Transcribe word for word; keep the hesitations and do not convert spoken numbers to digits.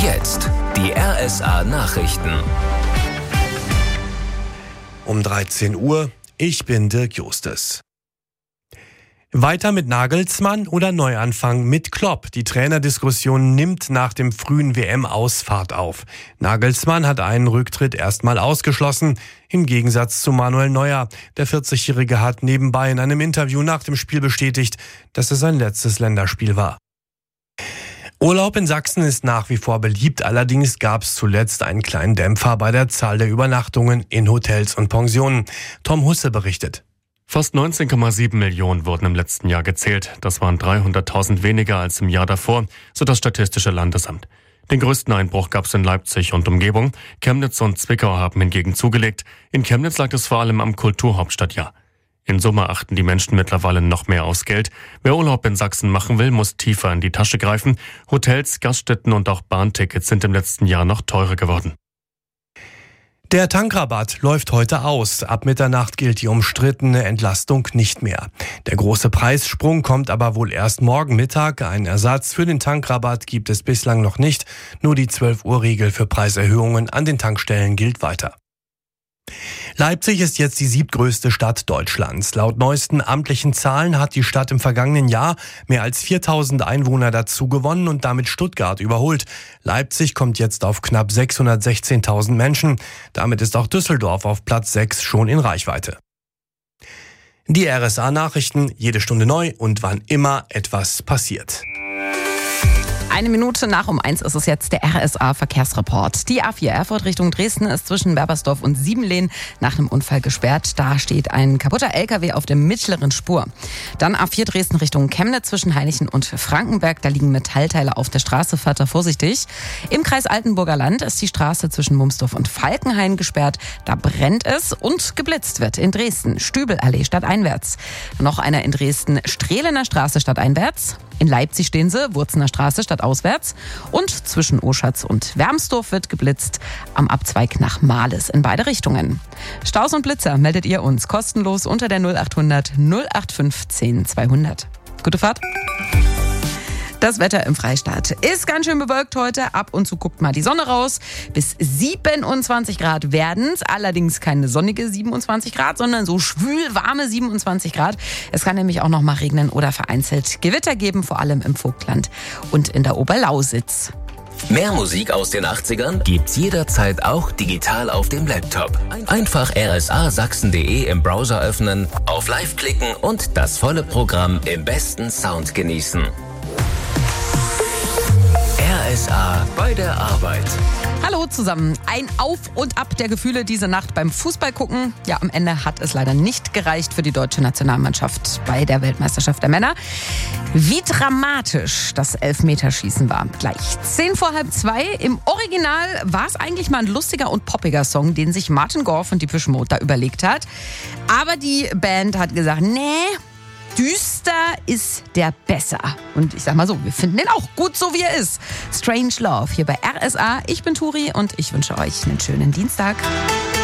Jetzt die R S A-Nachrichten. Um dreizehn Uhr, ich bin Dirk Justus. Weiter mit Nagelsmann oder Neuanfang mit Klopp? Die Trainerdiskussion nimmt nach dem frühen W M-Ausfahrt auf. Nagelsmann hat einen Rücktritt erstmal ausgeschlossen, im Gegensatz zu Manuel Neuer. Der vierzigjährige hat nebenbei in einem Interview nach dem Spiel bestätigt, dass es sein letztes Länderspiel war. Urlaub in Sachsen ist nach wie vor beliebt, allerdings gab es zuletzt einen kleinen Dämpfer bei der Zahl der Übernachtungen in Hotels und Pensionen. Tom Husse berichtet. Fast neunzehn Komma sieben Millionen wurden im letzten Jahr gezählt. Das waren dreihunderttausend weniger als im Jahr davor, so das Statistische Landesamt. Den größten Einbruch gab es in Leipzig und Umgebung. Chemnitz und Zwickau haben hingegen zugelegt. In Chemnitz lag es vor allem am Kulturhauptstadtjahr. In Summe achten die Menschen mittlerweile noch mehr aufs Geld. Wer Urlaub in Sachsen machen will, muss tiefer in die Tasche greifen. Hotels, Gaststätten und auch Bahntickets sind im letzten Jahr noch teurer geworden. Der Tankrabatt läuft heute aus. Ab Mitternacht gilt die umstrittene Entlastung nicht mehr. Der große Preissprung kommt aber wohl erst morgen Mittag. Einen Ersatz für den Tankrabatt gibt es bislang noch nicht. Nur die zwölf Uhr Regel für Preiserhöhungen an den Tankstellen gilt weiter. Leipzig ist jetzt die siebtgrößte Stadt Deutschlands. Laut neuesten amtlichen Zahlen hat die Stadt im vergangenen Jahr mehr als viertausend Einwohner dazu gewonnen und damit Stuttgart überholt. Leipzig kommt jetzt auf knapp sechshundertsechzehntausend Menschen. Damit ist auch Düsseldorf auf Platz sechs schon in Reichweite. Die R S A-Nachrichten, jede Stunde neu und wann immer etwas passiert. Eine Minute nach um eins ist es jetzt der R S A-Verkehrsreport. Die A vier Erfurt Richtung Dresden ist zwischen Berbersdorf und Siebenlehn nach einem Unfall gesperrt. Da steht ein kaputter L K W auf der mittleren Spur. Dann A vier Dresden Richtung Chemnitz zwischen Hainichen und Frankenberg. Da liegen Metallteile auf der Straße, fahrt da vorsichtig. Im Kreis Altenburger Land ist die Straße zwischen Mumsdorf und Falkenhain gesperrt. Da brennt es und geblitzt wird in Dresden. Stübelallee stadteinwärts. Noch einer in Dresden, Strehlener Straße stadteinwärts. In Leipzig stehen sie, Wurzener Straße stadtauswärts. Und zwischen Oschatz und Wermsdorf wird geblitzt am Abzweig nach Mahles in beide Richtungen. Staus und Blitzer meldet ihr uns kostenlos unter der null achthundert null achtundfünfzehn zweihundert. Gute Fahrt. Das Wetter im Freistaat ist ganz schön bewölkt heute. Ab und zu guckt mal die Sonne raus. Bis siebenundzwanzig Grad werden's. Allerdings keine sonnige siebenundzwanzig Grad, sondern so schwülwarme siebenundzwanzig Grad. Es kann nämlich auch noch mal regnen oder vereinzelt Gewitter geben, vor allem im Vogtland und in der Oberlausitz. Mehr Musik aus den achtzigern gibt's jederzeit auch digital auf dem Laptop. Einfach r s a sachsen punkt d e im Browser öffnen, auf Live klicken und das volle Programm im besten Sound genießen. R S A bei der Arbeit. Hallo zusammen. Ein Auf und Ab der Gefühle diese Nacht beim Fußball gucken. Ja, am Ende hat es leider nicht gereicht für die deutsche Nationalmannschaft bei der Weltmeisterschaft der Männer. Wie dramatisch das Elfmeterschießen war. Gleich zehn vor halb zwei. Im Original war es eigentlich mal ein lustiger und poppiger Song, den sich Martin Gore von Depeche Mode da überlegt hat. Aber die Band hat gesagt, nee, düster ist der besser. Und ich sag mal so, wir finden den auch gut so, wie er ist. Strange Love hier bei R S A. Ich bin Turi und ich wünsche euch einen schönen Dienstag.